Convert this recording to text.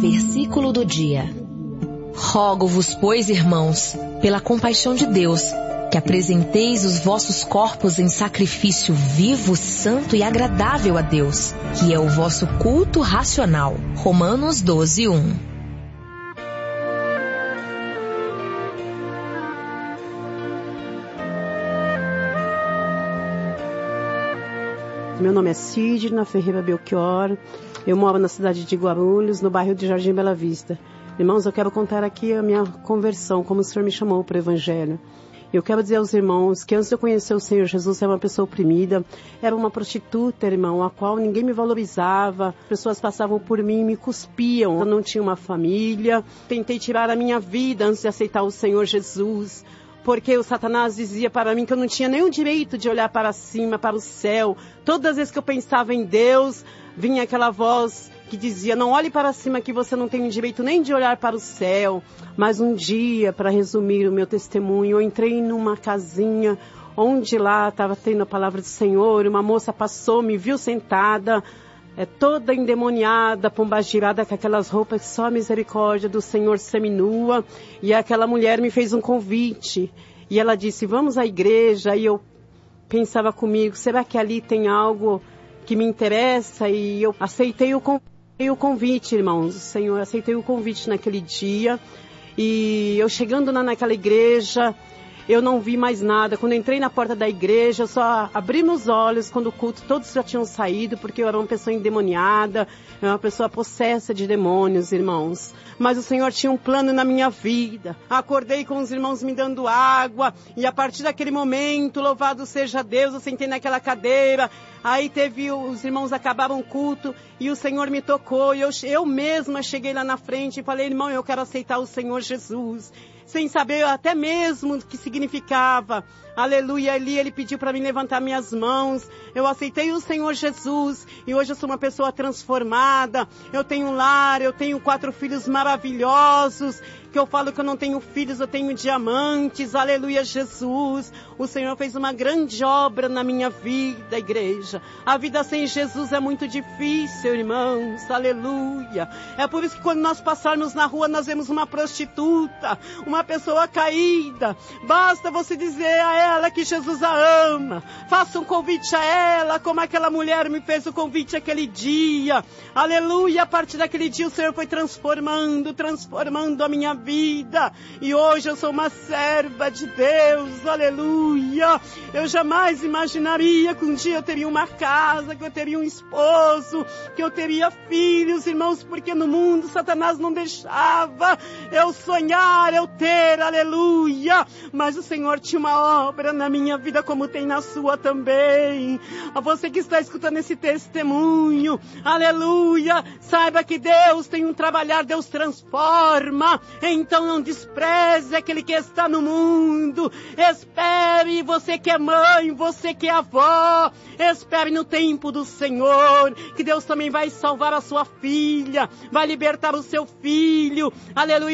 Versículo do dia. Rogo-vos, pois, irmãos, pela compaixão de Deus, que apresenteis os vossos corpos em sacrifício vivo, santo e agradável a Deus, que é o vosso culto racional. Romanos 12:1. Meu nome é Sidna Ferreira Belchior, eu moro na cidade de Guarulhos, no bairro de Jardim Bela Vista. Irmãos, eu quero contar aqui a minha conversão, como o Senhor me chamou para o Evangelho. Eu quero dizer aos irmãos que antes de eu conhecer o Senhor Jesus, eu era uma pessoa oprimida, era uma prostituta, irmão, a qual ninguém me valorizava, pessoas passavam por mim e me cuspiam, eu não tinha uma família, tentei tirar a minha vida antes de aceitar o Senhor Jesus, porque o Satanás dizia para mim que eu não tinha nenhum direito de olhar para cima, para o céu. Todas as vezes que eu pensava em Deus, vinha aquela voz que dizia, não olhe para cima que você não tem direito nem de olhar para o céu. Mas um dia, para resumir o meu testemunho, eu entrei numa casinha onde lá estava tendo a palavra do Senhor, uma moça passou, me viu sentada, toda endemoniada, pombagirada com aquelas roupas que só a misericórdia do Senhor seminua. E aquela mulher me fez um convite. E ela disse, vamos à igreja. E eu pensava comigo, será que ali tem algo que me interessa? E eu aceitei o convite, irmãos. Senhor, aceitei o convite naquele dia. E eu chegando naquela igreja, eu não vi mais nada. Quando eu entrei na porta da igreja, eu só abri meus olhos quando o culto, todos já tinham saído, porque eu era uma pessoa endemoniada, eu era uma pessoa possessa de demônios, irmãos. Mas o Senhor tinha um plano na minha vida. Acordei com os irmãos me dando água, e a partir daquele momento, louvado seja Deus, eu sentei naquela cadeira. Aí os irmãos acabaram o culto e o Senhor me tocou. E eu mesma cheguei lá na frente e falei, irmão, eu quero aceitar o Senhor Jesus. Sem saber até mesmo o que significava. Aleluia, ali ele pediu para mim levantar minhas mãos. Eu aceitei o Senhor Jesus e hoje eu sou uma pessoa transformada. Eu tenho um lar, eu tenho 4 filhos maravilhosos. Que eu falo que eu não tenho filhos, eu tenho diamantes. Aleluia, Jesus. O Senhor fez uma grande obra na minha vida, igreja. A vida sem Jesus é muito difícil, irmãos. Aleluia. É por isso que quando nós passarmos na rua, nós vemos uma prostituta, uma pessoa caída. Basta você dizer a ela que Jesus a ama. Faça um convite a ela, como aquela mulher me fez o convite aquele dia. Aleluia. A partir daquele dia o Senhor foi transformando a minha vida. E hoje eu sou uma serva de Deus. Aleluia. Eu jamais imaginaria que um dia eu teria uma casa, que eu teria um esposo, que eu teria filhos, irmãos, porque no mundo Satanás não deixava eu sonhar, eu ter, aleluia. Mas o Senhor tinha uma obra na minha vida como tem na sua também. A você que está escutando esse testemunho, aleluia, saiba que Deus tem um trabalhar, Deus transforma. Então não despreze aquele que está no mundo. Espere, você que é mãe, você que é avó, espere no tempo do Senhor, que Deus também vai salvar a sua filha, vai libertar o seu filho, aleluia.